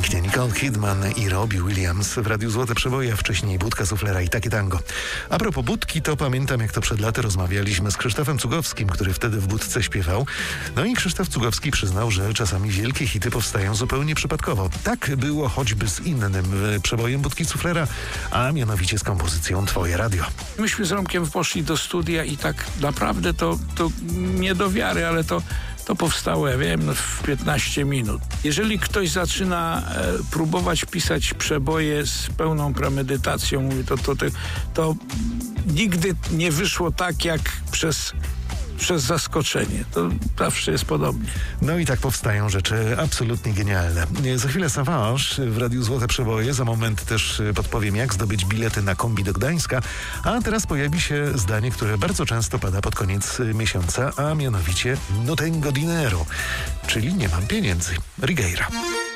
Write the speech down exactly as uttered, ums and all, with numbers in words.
Pięknie. Nicole Kidman i Robbie Williams w Radiu Złote Przeboje, a wcześniej Budka Suflera i Takie Tango. A propos Budki, to pamiętam, jak to przed laty rozmawialiśmy z Krzysztofem Cugowskim, który wtedy w Budce śpiewał. No i Krzysztof Cugowski przyznał, że czasami wielkie hity powstają zupełnie przypadkowo. Tak było choćby z innym przebojem Budki Suflera, a mianowicie z kompozycją Twoje Radio. Myśmy z Romkiem poszli do studia i tak naprawdę to, to nie do wiary, ale to To powstało, ja wiem, w piętnaście minut. Jeżeli ktoś zaczyna e, próbować pisać przeboje z pełną premedytacją, mówię, to, to, to, to nigdy nie wyszło tak, jak przez, przez zaskoczenie. To zawsze jest podobnie. No i tak powstają rzeczy absolutnie genialne. Za chwilę Savage w Radiu Złote Przeboje. Za moment też podpowiem, jak zdobyć bilety na kombi do Gdańska. A teraz pojawi się zdanie, które bardzo często pada pod koniec miesiąca, a mianowicie no tengo dinero, czyli nie mam pieniędzy. Rigueira.